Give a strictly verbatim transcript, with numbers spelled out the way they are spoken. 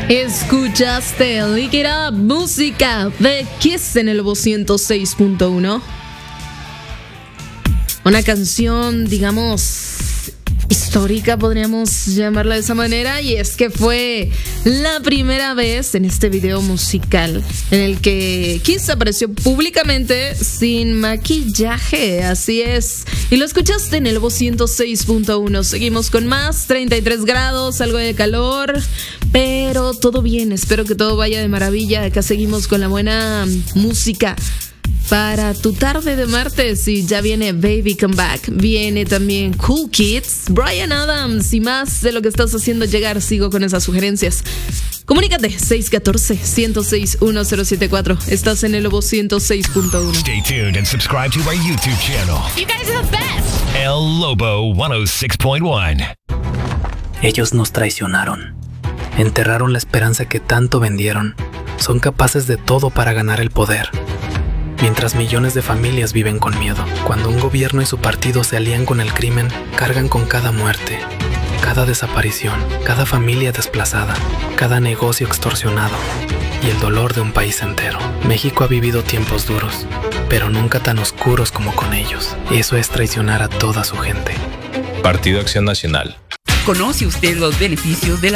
Escuchaste Lick It Up, música de Kiss en el Lobo ciento seis punto uno. Una canción, digamos, histórica, podríamos llamarla de esa manera, y es que fue la primera vez en este video musical en el que Kiss apareció públicamente sin maquillaje, así es, y lo escuchaste en el Lobo ciento seis punto uno. Seguimos con más, treinta y tres grados, algo de calor, pero todo bien, espero que todo vaya de maravilla. Acá seguimos con la buena música para tu tarde de martes, y ya viene Baby Come Back, viene también Cool Kids, Bryan Adams y más de lo que estás haciendo llegar. Sigo con esas sugerencias. Comunícate seis uno cuatro, uno cero seis, uno cero siete cuatro. Estás en el Lobo ciento seis punto uno. Stay tuned and subscribe to our YouTube channel. You guys are the best. El Lobo ciento seis punto uno. Ellos nos traicionaron. Enterraron la esperanza que tanto vendieron. Son capaces de todo para ganar el poder. Mientras millones de familias viven con miedo, cuando un gobierno y su partido se alían con el crimen, cargan con cada muerte, cada desaparición, cada familia desplazada, cada negocio extorsionado y el dolor de un país entero. México ha vivido tiempos duros, pero nunca tan oscuros como con ellos. Eso es traicionar a toda su gente. Partido Acción Nacional. ¿Conoce usted los beneficios de la